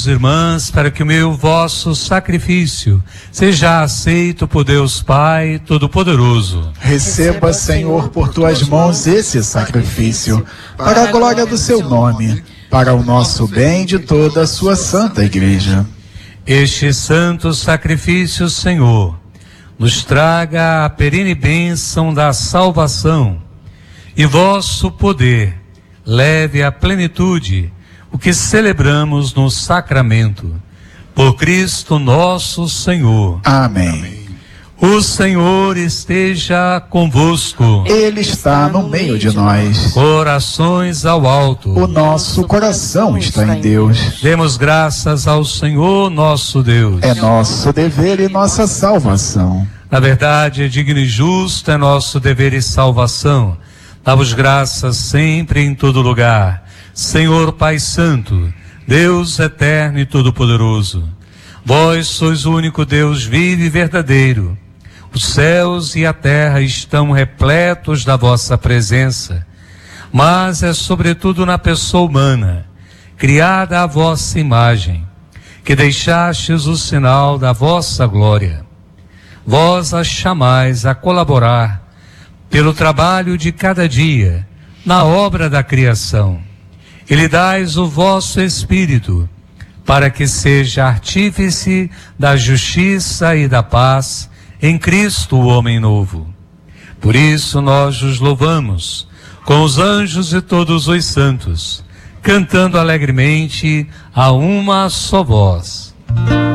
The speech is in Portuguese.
Irmãs, para que o meu vosso sacrifício seja aceito por Deus Pai Todo-Poderoso. Receba, Senhor, por tuas mãos esse sacrifício, para a glória do seu nome, para o nosso bem de toda a sua santa Igreja. Este santo sacrifício, Senhor, nos traga a perene bênção da salvação, e vosso poder leve à plenitude o que celebramos no sacramento. Por Cristo nosso Senhor. Amém. O Senhor esteja convosco. Ele está no meio de nós. Corações ao alto. O nosso coração está em Deus. Demos graças ao Senhor nosso Deus. É nosso dever e nossa salvação. Na verdade, é digno e justo, é nosso dever e salvação. Dá-vos graças sempre e em todo lugar. Senhor Pai Santo, Deus eterno e todo-poderoso, vós sois o único Deus vivo e verdadeiro. Os céus e a terra estão repletos da vossa presença, mas é sobretudo na pessoa humana, criada à vossa imagem, que deixastes o sinal da vossa glória. Vós a chamais a colaborar pelo trabalho de cada dia na obra da criação. E lhe dais o vosso Espírito, para que seja artífice da justiça e da paz em Cristo, o homem novo. Por isso nós os louvamos, com os anjos e todos os santos, cantando alegremente a uma só voz.